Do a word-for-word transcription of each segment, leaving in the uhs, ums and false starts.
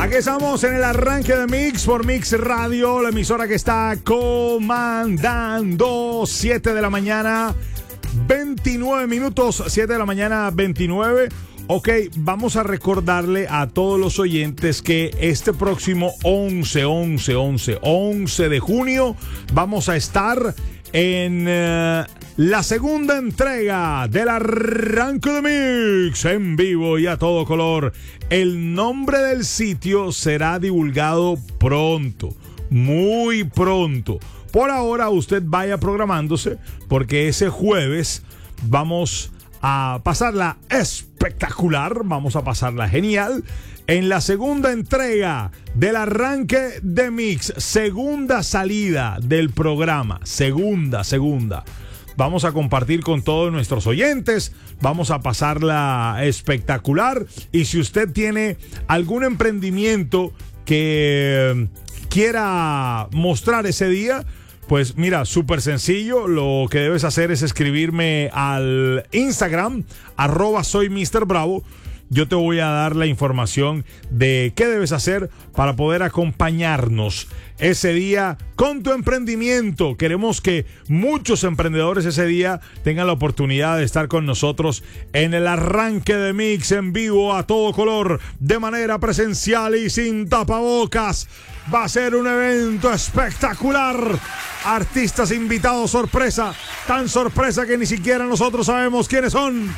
Aquí estamos en el arranque de Mix por Mix Radio, la emisora que está comandando. Siete de la mañana, veintinueve minutos, siete de la mañana, veintinueve. Ok, vamos a recordarle a todos los oyentes que este próximo once, once, once, once de junio vamos a estar en uh, la segunda entrega del arranque de Mix en vivo y a todo color. El nombre del sitio será divulgado pronto, muy pronto. Por ahora usted vaya programándose porque ese jueves vamos a pasarla espectacular, vamos a pasarla genial en la segunda entrega del arranque de Mix, segunda salida del programa, segunda, segunda. Vamos a compartir con todos nuestros oyentes, vamos a pasarla espectacular y si usted tiene algún emprendimiento que quiera mostrar ese día, pues mira, súper sencillo, lo que debes hacer es escribirme al Instagram, arroba soy mister Bravo. Yo te voy a dar la información de qué debes hacer para poder acompañarnos ese día con tu emprendimiento. Queremos que muchos emprendedores ese día tengan la oportunidad de estar con nosotros en el arranque de Mix en vivo a todo color, de manera presencial y sin tapabocas. Va a ser un evento espectacular. Artistas invitados sorpresa, tan sorpresa que ni siquiera nosotros sabemos quiénes son.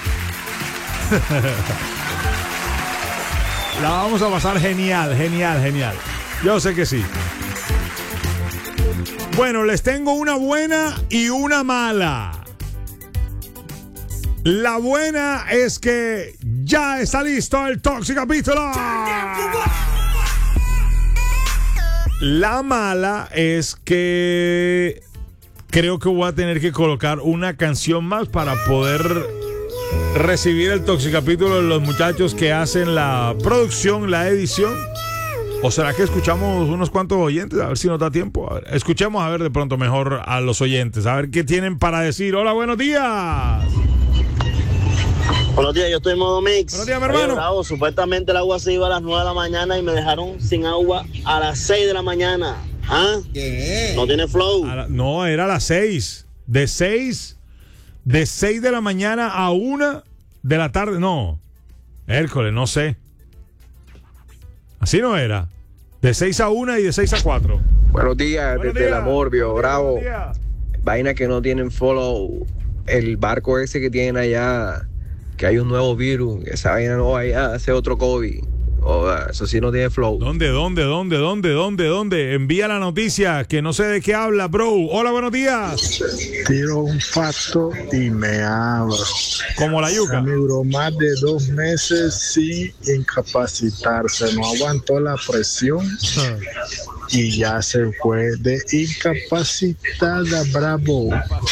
La vamos a pasar genial, genial, genial. Yo sé que sí. Bueno, les tengo una buena y una mala. La buena es que ya está listo el Toxic Capítulo. La mala es que creo que voy a tener que colocar una canción más para poder recibir el Toxicapítulo de los muchachos que hacen la producción, la edición. ¿O será que escuchamos unos cuantos oyentes? A ver si nos da tiempo. A ver, escuchemos a ver de pronto mejor a los oyentes. A ver qué tienen para decir. Hola, buenos días. Buenos días, yo estoy en modo Mix. Buenos días, mi hermano. Oye, Bravo, supuestamente el agua se iba a las nueve de la mañana y me dejaron sin agua a las seis de la mañana. ¿Ah? ¿Qué? No tiene flow. La, no, era a las seis. De seis... De seis de la mañana a una de la tarde. No. Hércules, no sé. Así no era. De seis a una y de seis a cuatro. Buenos días, Buenos desde días. el amor, Bio Bravo. Días. Vaina que no tienen follow. El barco ese que tienen allá, que hay un nuevo virus. Esa vaina no vaya a hacer otro COVID. Oh, eso sí no tiene flow. ¿Dónde, dónde, dónde, dónde, dónde, dónde? Envía la noticia, que no sé de qué habla, bro. Hola, buenos días. Tiro un facto y me abro. Como la yuca. Me duró más de dos meses sin incapacitarse. No aguantó la presión y ya se fue de incapacitada. Bravo.